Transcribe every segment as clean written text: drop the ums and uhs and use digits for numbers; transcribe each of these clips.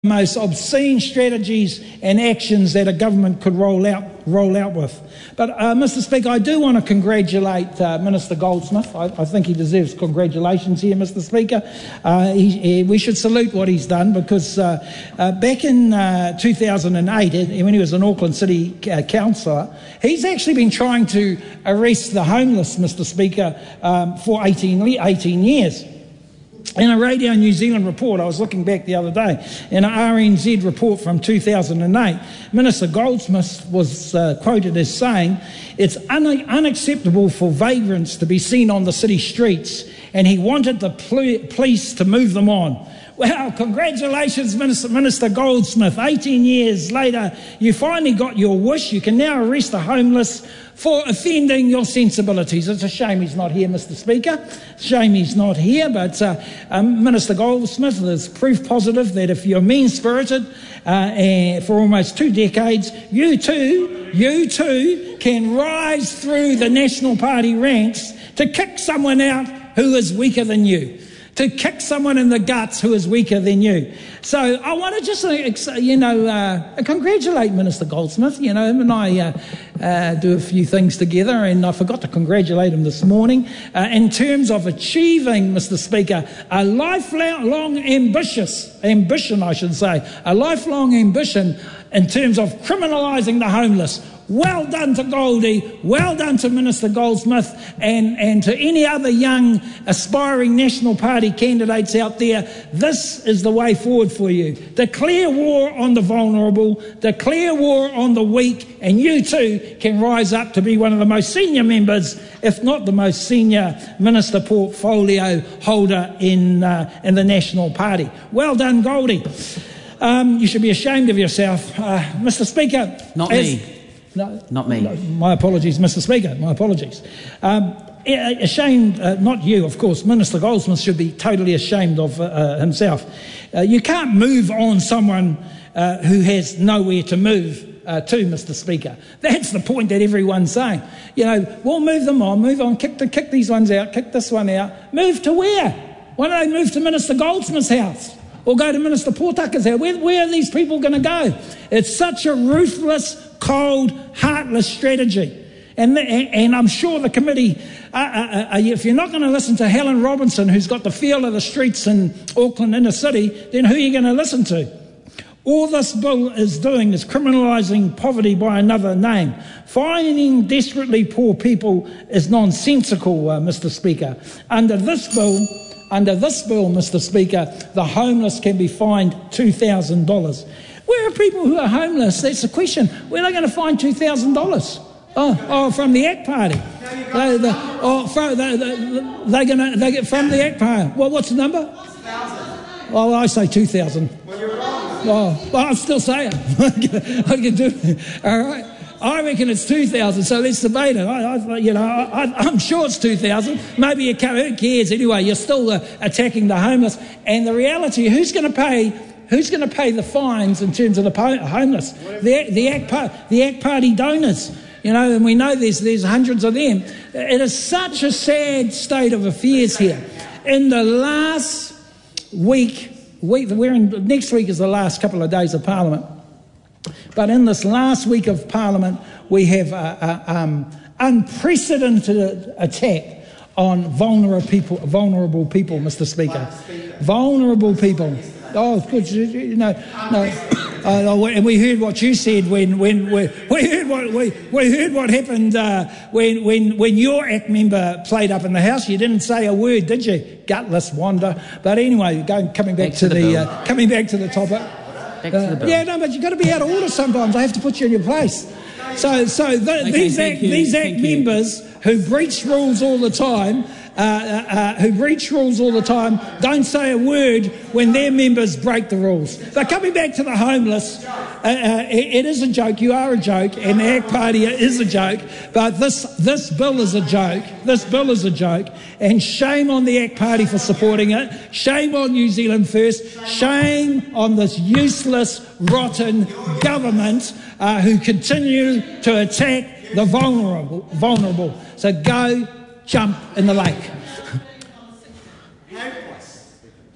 most obscene strategies and actions that a government could roll out with. But Mr. Speaker, I do want to congratulate Minister Goldsmith. I think he deserves congratulations here, Mr. Speaker. We should salute what he's done, because back in 2008, when he was an Auckland City councillor, he's actually been trying to arrest the homeless, Mr. Speaker, for 18 years. In a Radio New Zealand report, I was looking back the other day, in an RNZ report from 2008, Minister Goldsmith was quoted as saying, "It's unacceptable for vagrants to be seen on the city streets," and he wanted the police to move them on. Well, congratulations, Minister Goldsmith. 18 years later, you finally got your wish. You can now arrest the homeless for offending your sensibilities. It's a shame he's not here, Mr. Speaker. Shame he's not here, but Minister Goldsmith is proof positive that if you're mean-spirited for almost 2 decades, you too can rise through the National Party ranks to kick someone out who is weaker than you, to kick someone in the guts who is weaker than you. So I want to just, congratulate Minister Goldsmith. Him and I do a few things together, and I forgot to congratulate him this morning in terms of achieving, Mr. Speaker, a lifelong ambition in terms of criminalising the homeless. Well done to Goldie, well done to Minister Goldsmith, and to any other young aspiring National Party candidates out there. This is the way forward for you. Declare war on the vulnerable, declare war on the weak, and you too can rise up to be one of the most senior members, if not the most senior minister portfolio holder in the National Party. Well done, Goldie. You should be ashamed of yourself. Mr. Speaker. Not me. Not me. No, my apologies, Mr. Speaker. My apologies. Ashamed, not you, of course. Minister Goldsmith should be totally ashamed of himself. You can't move on someone who has nowhere to move to, Mr. Speaker. That's the point that everyone's saying. We'll move them on, move on, kick these ones out, kick this one out. Move to where? Why don't they move to Minister Goldsmith's house? Or go to Minister Portaka's house? Where are these people going to go? It's such a ruthless, cold, heartless strategy. And I'm sure the committee, if you're not going to listen to Helen Robinson, who's got the feel of the streets in Auckland inner city, then who are you going to listen to? All this bill is doing is criminalising poverty by another name. Finding desperately poor people is nonsensical, Mr. Speaker. Under this bill, Mr. Speaker, the homeless can be fined $2,000. Where are people who are homeless? That's the question. Where are they going to find $2,000? Oh, from the ACT Party. They get from the ACT Party. Well, what's the number? 1,000. Well, I say 2,000. Well, you're wrong. Well, I'll still say it. I can do it. All right. I reckon it's 2,000, so let's debate it. I'm sure it's 2,000. Maybe who cares anyway? You're still attacking the homeless. And the reality, who's going to pay the fines in terms of the homeless? The ACT Party donors. And we know there's hundreds of them. It is such a sad state of affairs here. In the last week, next week is the last couple of days of Parliament. But in this last week of Parliament, we have unprecedented attack on vulnerable people, Mr. Speaker. Vulnerable people. Oh, good. And we heard what you said when we heard what happened when your ACT member played up in the House. You didn't say a word, did you? Gutless wander. But anyway, coming back to the topic. Yeah, no, but you've got to be out of order sometimes. I have to put you in your place. These ACT members who breach rules all the time, don't say a word when their members break the rules. But coming back to the homeless, it is a joke. You are a joke, and the ACT Party is a joke. But this bill is a joke. This bill is a joke, and shame on the ACT Party for supporting it. Shame on New Zealand First. Shame on this useless, rotten government who continue to attack the vulnerable. So go jump in the lake.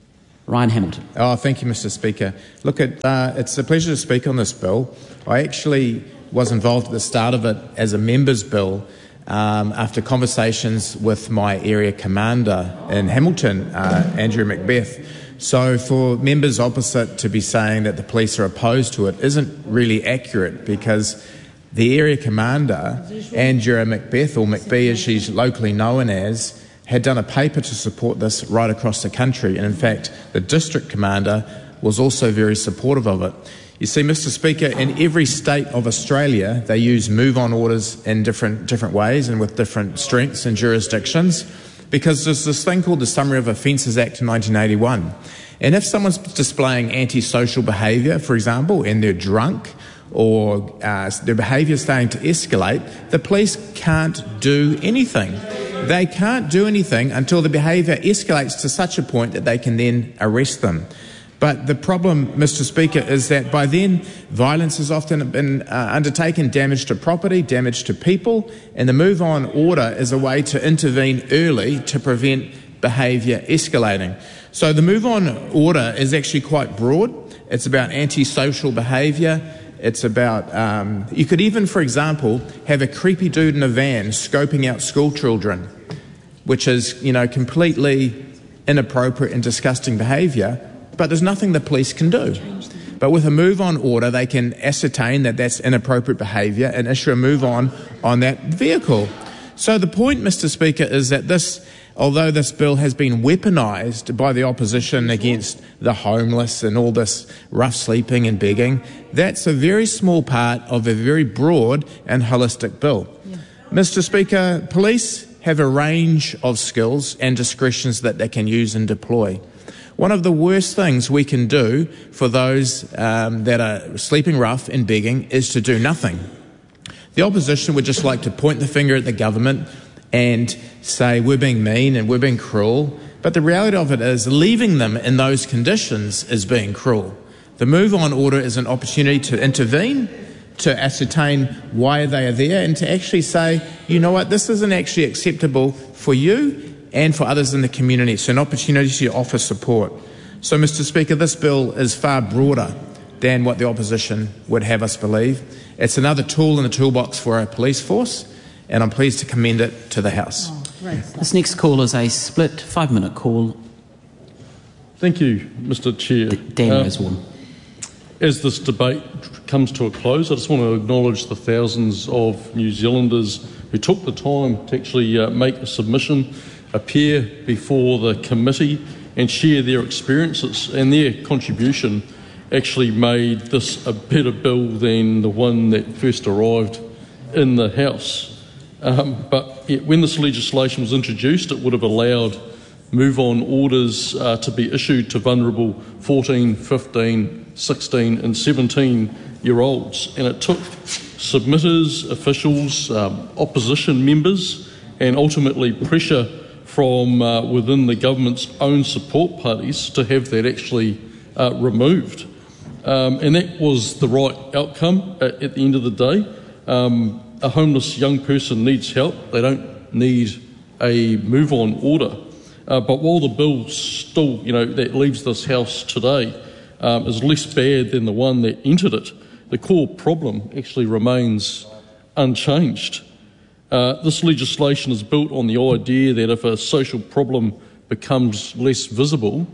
Ryan Hamilton. Oh, thank you, Mr. Speaker. Look, it's a pleasure to speak on this bill. I actually was involved at the start of it as a member's bill after conversations with my area commander in Hamilton, Andrew Macbeth. So for members opposite to be saying that the police are opposed to it isn't really accurate, because the area commander, Andrea Macbeth, or McBee as she's locally known as, had done a paper to support this right across the country. And in fact, the district commander was also very supportive of it. You see, Mr. Speaker, in every state of Australia, they use move-on orders in different ways and with different strengths and jurisdictions, because there's this thing called the Summary of Offences Act of 1981. And if someone's displaying antisocial behaviour, for example, and they're drunk, or their behaviour is starting to escalate, the police can't do anything. They can't do anything until the behaviour escalates to such a point that they can then arrest them. But the problem, Mr. Speaker, is that by then violence has often been undertaken, damage to property, damage to people, and the move-on order is a way to intervene early to prevent behaviour escalating. So the move-on order is actually quite broad. It's about antisocial behaviour. It's about, you could even, for example, have a creepy dude in a van scoping out school children, which is, completely inappropriate and disgusting behaviour, but there's nothing the police can do. But with a move-on order, they can ascertain that that's inappropriate behaviour and issue a move-on that vehicle. So the point, Mr. Speaker, is that although this bill has been weaponised by the opposition against the homeless and all this rough sleeping and begging, that's a very small part of a very broad and holistic bill. Yeah. Mr. Speaker, police have a range of skills and discretions that they can use and deploy. One of the worst things we can do for those that are sleeping rough and begging is to do nothing. The opposition would just like to point the finger at the government and say we're being mean and we're being cruel, but the reality of it is leaving them in those conditions is being cruel. The move-on order is an opportunity to intervene, to ascertain why they are there, and to actually say, you know what, this isn't actually acceptable for you and for others in the community. It's an opportunity to offer support. So, Mr. Speaker, this bill is far broader than what the opposition would have us believe. It's another tool in the toolbox for our police force, and I'm pleased to commend it to the House. This next call is a split 5-minute call. Thank you, Mr. Chair. Dan Osborne. As this debate comes to a close, I just want to acknowledge the thousands of New Zealanders who took the time to actually make a submission, appear before the committee and share their experiences, and their contribution actually made this a better bill than the one that first arrived in the House. But when this legislation was introduced, it would have allowed move-on orders to be issued to vulnerable 14, 15, 16 and 17-year-olds. And it took submitters, officials, opposition members and ultimately pressure from within the government's own support parties to have that actually removed. And that was the right outcome at the end of the day. A homeless young person needs help. They don't need a move-on order. But while the bill still, that leaves this House today is less bad than the one that entered it, the core problem actually remains unchanged. This legislation is built on the idea that if a social problem becomes less visible,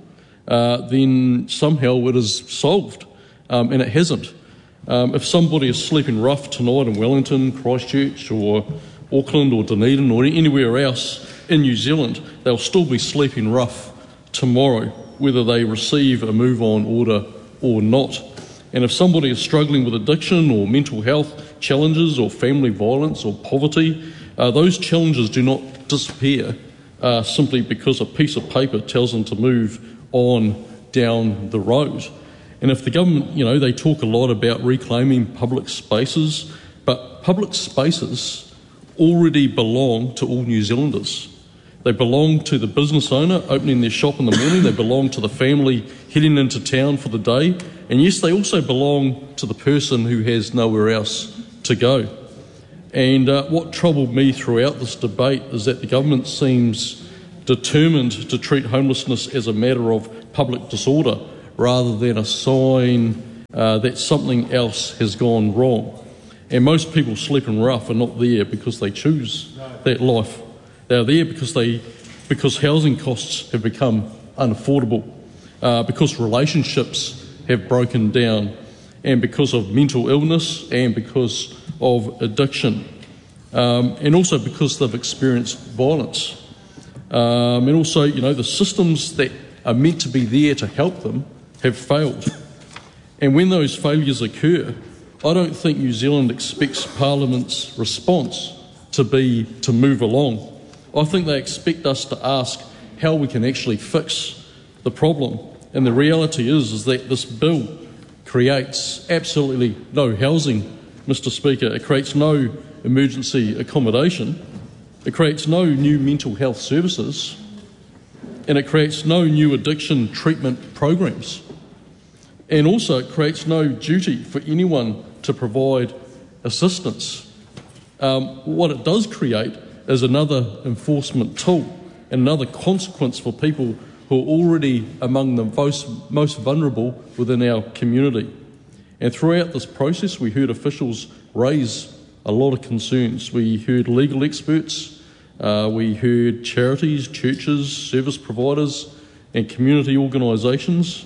then somehow it is solved, and it hasn't. If somebody is sleeping rough tonight in Wellington, Christchurch or Auckland or Dunedin or anywhere else in New Zealand, they'll still be sleeping rough tomorrow, whether they receive a move-on order or not. And if somebody is struggling with addiction or mental health challenges or family violence or poverty, those challenges do not disappear simply because a piece of paper tells them to move on down the road. And if the government, they talk a lot about reclaiming public spaces, but public spaces already belong to all New Zealanders. They belong to the business owner opening their shop in the morning. They belong to the family heading into town for the day. And yes, they also belong to the person who has nowhere else to go. And what troubled me throughout this debate is that the government seems determined to treat homelessness as a matter of public disorder rather than a sign that something else has gone wrong. And most people sleeping rough are not there because they choose that life. They're there because housing costs have become unaffordable, because relationships have broken down, and because of mental illness and because of addiction, and also because they've experienced violence. And also, the systems that are meant to be there to help them have failed. And when those failures occur, I don't think New Zealand expects Parliament's response to be to move along. I think they expect us to ask how we can actually fix the problem. And the reality is that this bill creates absolutely no housing, Mr. Speaker. It creates no emergency accommodation. It creates no new mental health services. And it creates no new addiction treatment programs. And also it creates no duty for anyone to provide assistance. What it does create is another enforcement tool and another consequence for people who are already among the most vulnerable within our community. And throughout this process, we heard officials raise a lot of concerns. We heard legal experts, we heard charities, churches, service providers and community organisations,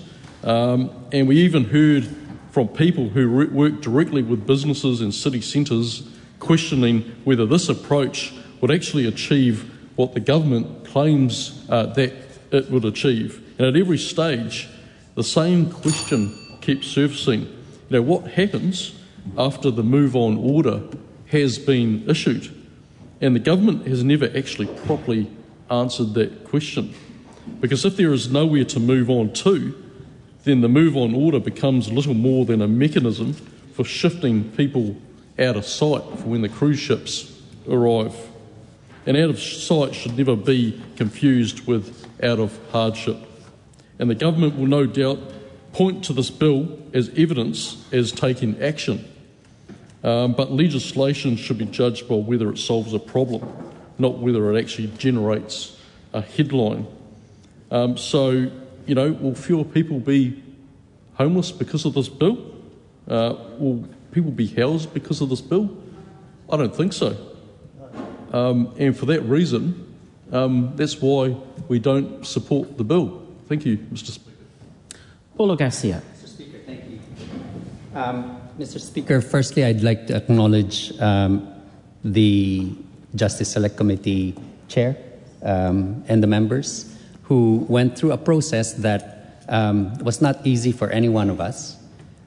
and we even heard from people who work directly with businesses and city centres questioning whether this approach would actually achieve what the government claims that it would achieve. And at every stage, the same question keeps surfacing. What happens after the move-on order has been issued? And the government has never actually properly answered that question. Because if there is nowhere to move on to, then the move-on order becomes little more than a mechanism for shifting people out of sight for when the cruise ships arrive. And out of sight should never be confused with out of hardship. And the government will no doubt point to this bill as evidence as taking action. But legislation should be judged by whether it solves a problem, not whether it actually generates a headline. Will fewer people be homeless because of this bill? Will people be housed because of this bill? I don't think so. And for that reason, that's why we don't support the bill. Thank you, Mr. Speaker. Paulo Garcia. Mr. Speaker, thank you. Mr. Speaker, firstly, I'd like to acknowledge the Justice Select Committee Chair and the members who went through a process that was not easy for any one of us.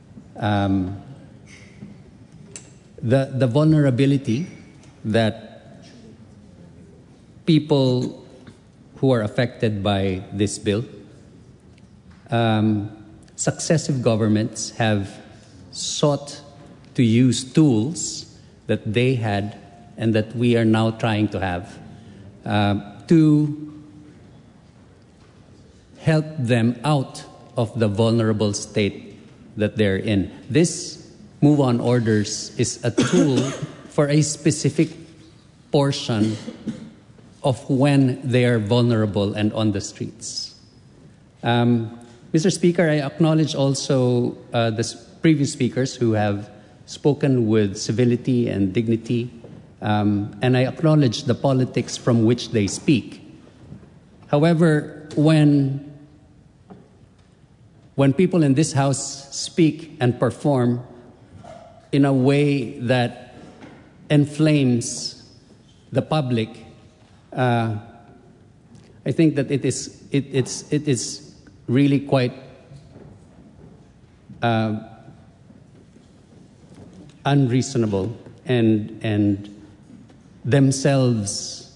The vulnerability that people who are affected by this bill, successive governments have sought to use tools that they had and that we are now trying to have to help them out of the vulnerable state that they're in. This move-on orders is a tool for a specific portion of when they are vulnerable and on the streets. Mr. Speaker, I acknowledge also the previous speakers who have spoken with civility and dignity, and I acknowledge the politics from which they speak. However, when people in this House speak and perform in a way that inflames the public, I think that it is really quite unreasonable and themselves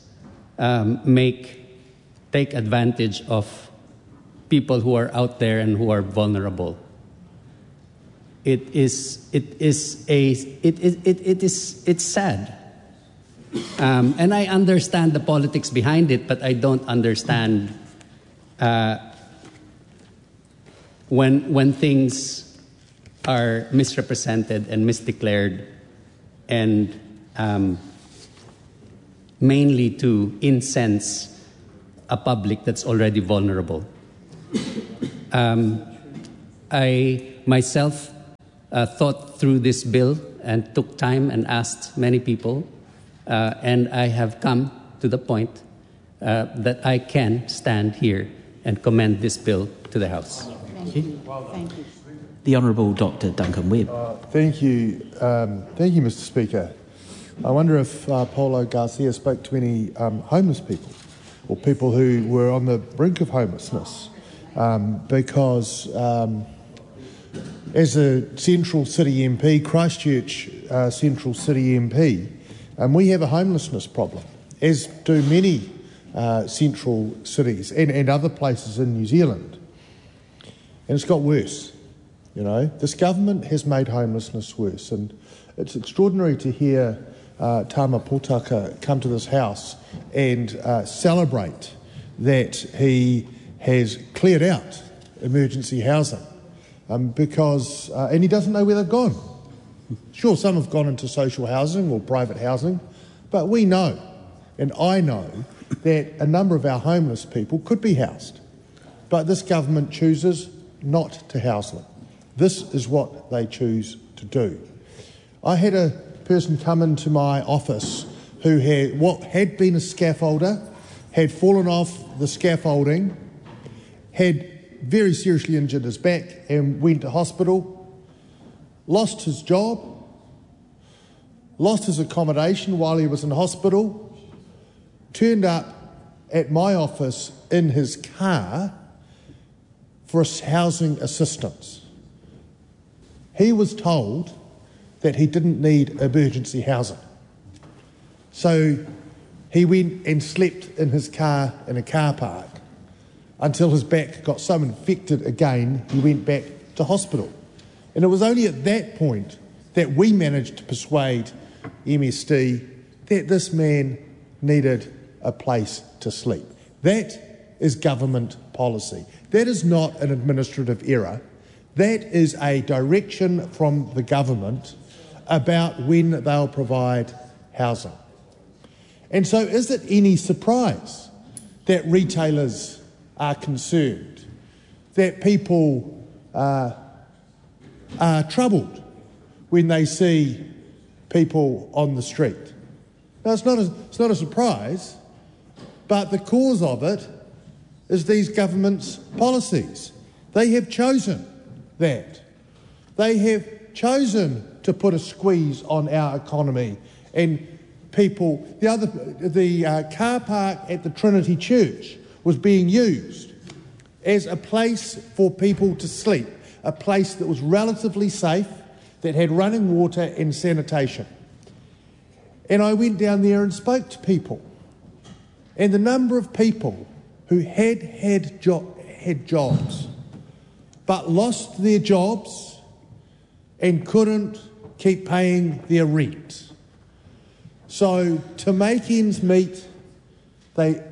take advantage of people who are out there and who are vulnerable. It's sad. And I understand the politics behind it, but I don't understand when things are misrepresented and misdeclared, and mainly to incense a public that's already vulnerable. I myself thought through this bill and took time and asked many people, and I have come to the point that I can stand here and commend this bill to the House. Thank you. The Honourable Dr. Duncan Webb. Thank you, Mr. Speaker. I wonder if Paulo Garcia spoke to any homeless people or people who were on the brink of homelessness, because as a Central City MP, Christchurch Central City MP, we have a homelessness problem, as do many central cities and other places in New Zealand. And it's got worse. You know, this government has made homelessness worse, and it's extraordinary to hear Tama Potaka come to this House and celebrate that he has cleared out emergency housing because and he doesn't know where they've gone. Sure, some have gone into social housing or private housing, but we know, and I know, that a number of our homeless people could be housed, but this government chooses not to house them. This is what they choose to do. I had a person come into my office who had what had been a scaffolder, had fallen off the scaffolding, had very seriously injured his back and went to hospital, lost his job, lost his accommodation while he was in hospital, turned up at my office in his car for housing assistance. He was told that he didn't need emergency housing. So he went and slept in his car in a car park until his back got so infected again, he went back to hospital. And it was only at that point that we managed to persuade MSD that this man needed a place to sleep. That is government policy. That is not an administrative error. That is a direction from the government about when they'll provide housing. And so is it any surprise that retailers are concerned, that people are troubled when they see people on the street? Now, it's not a surprise, but the cause of it is these governments' policies. They have chosen that. They have chosen to put a squeeze on our economy and people. The car park at the Trinity Church was being used as a place for people to sleep, a place that was relatively safe, that had running water and sanitation. And I went down there and spoke to people, and the number of people who had jobs but lost their jobs and couldn't keep paying their rent. So to make ends meet, they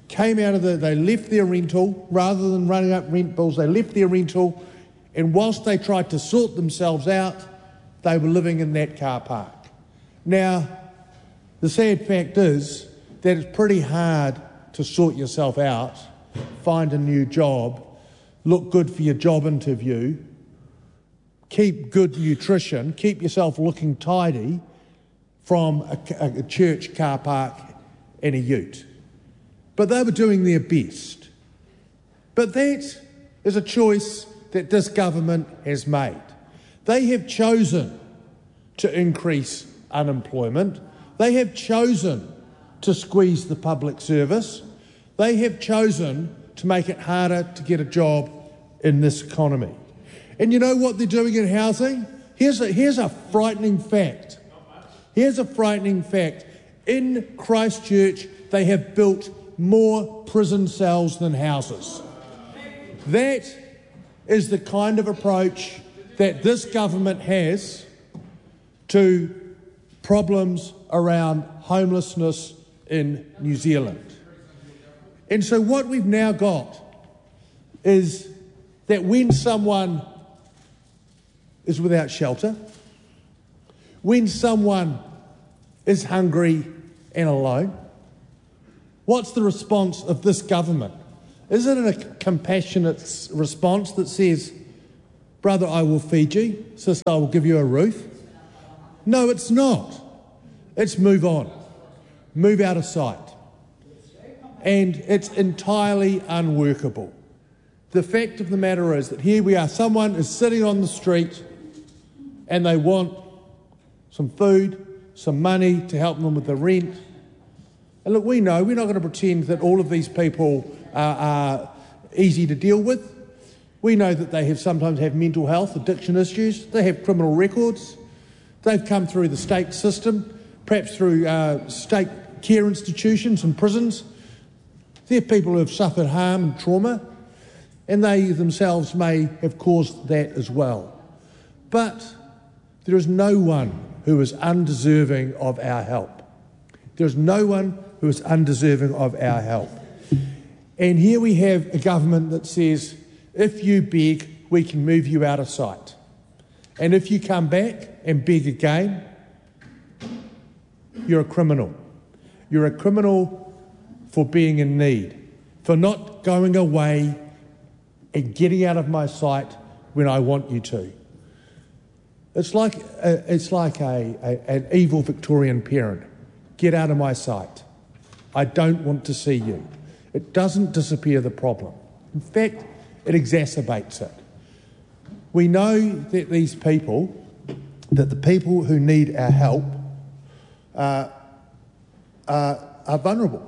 left their rental. Rather than running up rent bills, they left their rental, and whilst they tried to sort themselves out, they were living in that car park. Now, the sad fact is that it's pretty hard to sort yourself out, find a new job, look good for your job interview, keep good nutrition, keep yourself looking tidy from a church car park and a ute. But they were doing their best. But that is a choice that this government has made. They have chosen to increase unemployment. They have chosen to squeeze the public service. They have chosen to make it harder to get a job in this economy. And you know what they're doing in housing? Here's a frightening fact. Here's a frightening fact. In Christchurch, they have built more prison cells than houses. That is the kind of approach that this government has to problems around homelessness in New Zealand. And so what we've now got is that when someone is without shelter, when someone is hungry and alone, what's the response of this government? Is it a compassionate response that says, brother, I will feed you, sister, I will give you a roof? No, it's not. It's move on. Move out of sight. And it's entirely unworkable. The fact of the matter is that here we are, someone is sitting on the street and they want some food, some money to help them with the rent. And look, we know, we're not going to pretend that all of these people are easy to deal with. We know that they sometimes have mental health, addiction issues, they have criminal records, they've come through the state system, perhaps through state care institutions and prisons. They're people who have suffered harm and trauma, and they themselves may have caused that as well. But there is no one who is undeserving of our help. There is no one who is undeserving of our help. And here we have a government that says, if you beg, we can move you out of sight. And if you come back and beg again, you're a criminal. You're a criminal for being in need, for not going away and getting out of my sight when I want you to. It's like an evil Victorian parent. Get out of my sight. I don't want to see you. It doesn't disappear the problem. In fact, it exacerbates it. We know that these people, that the people who need our help are vulnerable.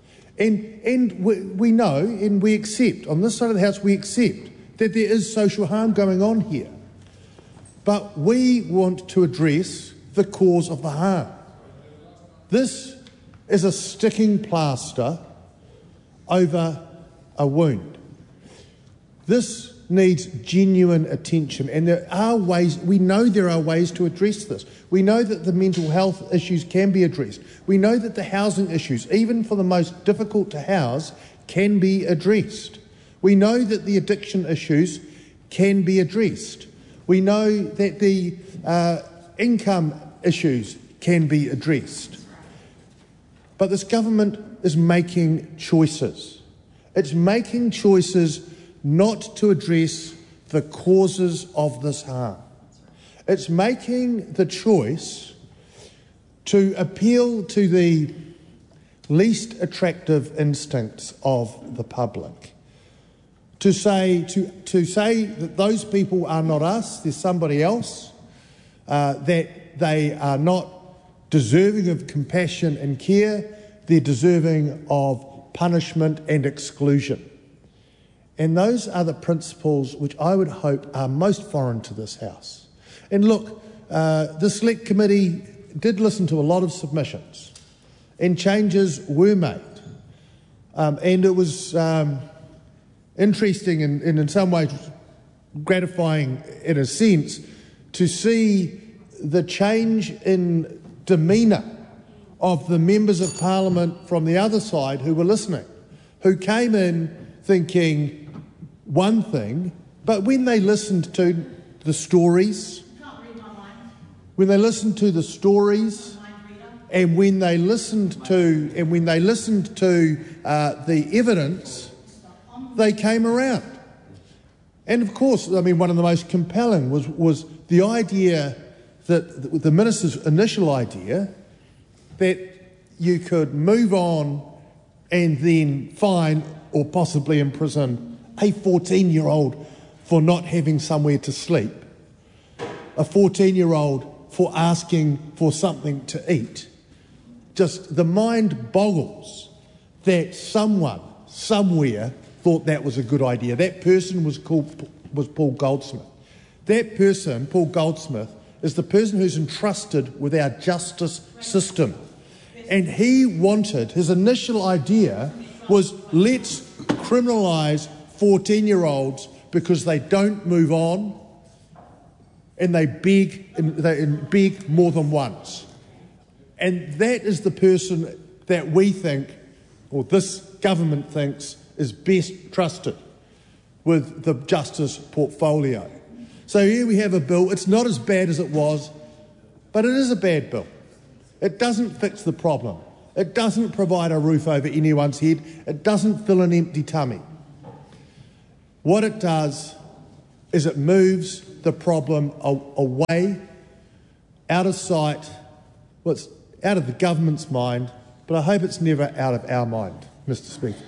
And we know and we accept, on this side of the house, we accept that there is social harm going on here. But we want to address the cause of the harm. This is a sticking plaster over a wound. This needs genuine attention, and there are ways, we know there are ways to address this. We know that the mental health issues can be addressed. We know that the housing issues, even for the most difficult to house, can be addressed. We know that the addiction issues can be addressed. We know that the income issues can be addressed. But this government is making choices. It's making choices not to address the causes of this harm. It's making the choice to appeal to the least attractive instincts of the public, to say that those people are not us, there's somebody else, that they are not deserving of compassion and care, they're deserving of punishment and exclusion. And those are the principles which I would hope are most foreign to this House. And look, the Select Committee did listen to a lot of submissions, and changes were made. And it was interesting and in some ways gratifying in a sense to see the change in demeanour of the members of Parliament from the other side who were listening, who came in thinking one thing, but when they listened to the stories, and when they listened to the evidence, they came around. And of course, I mean, one of the most compelling was the idea that the minister's initial idea that you could move on and then fine or possibly imprison a 14-year-old for not having somewhere to sleep, a 14-year-old for asking for something to eat. Just the mind boggles that someone, somewhere, thought that was a good idea. That person was Paul Goldsmith. That person, Paul Goldsmith, is the person who's entrusted with our justice system. And he wanted, his initial idea was, let's criminalise 14-year-olds because they don't move on and they beg more than once. And that is the person that we think, or this government thinks, is best trusted with the justice portfolio. So here we have a bill. It's not as bad as it was, but it is a bad bill. It doesn't fix the problem. It doesn't provide a roof over anyone's head. It doesn't fill an empty tummy. what it does is it moves the problem away, out of sight, well, it's out of the government's mind, but I hope it's never out of our mind, Mr. Speaker.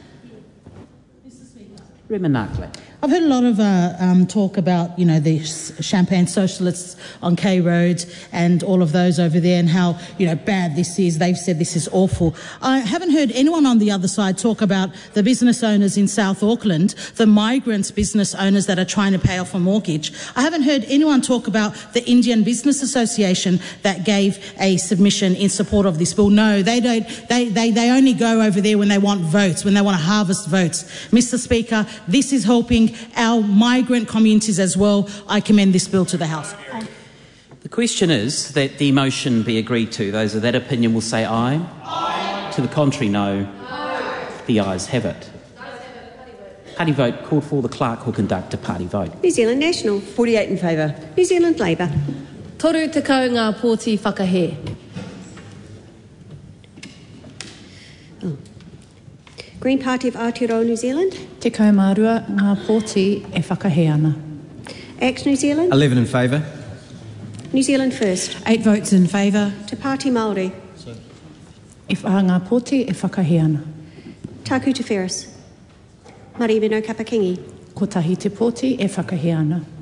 Rema Narkle. I've heard a lot of talk about, the Champagne Socialists on K Road and all of those over there and how, bad this is. They've said this is awful. I haven't heard anyone on the other side talk about the business owners in South Auckland, the migrants business owners that are trying to pay off a mortgage. I haven't heard anyone talk about the Indian Business Association that gave a submission in support of this bill. No, they don't. They only go over there when they want votes, when they want to harvest votes. Mr. Speaker, this is helping our migrant communities as well. I commend this bill to the House. The question is that the motion be agreed to. Those of that opinion will say aye. Aye. To the contrary, no. No. The ayes have it. Party vote called for. The clerk will conduct a party vote. New Zealand National. 48 in favour. New Zealand Labour. Toru te kau ngā pōti whakahē. Green Party of Aotearoa New Zealand. Te kaumārua ngā pōti e whakahē ana. ACT New Zealand. 11 in favour. New Zealand First. 8 votes in favour. Te Pāti Māori. E wha ngā pōti e whakahē ana. Taku Te Ferris. Maribino Kapakingi. Ko tahi te pōti e whakahē ana.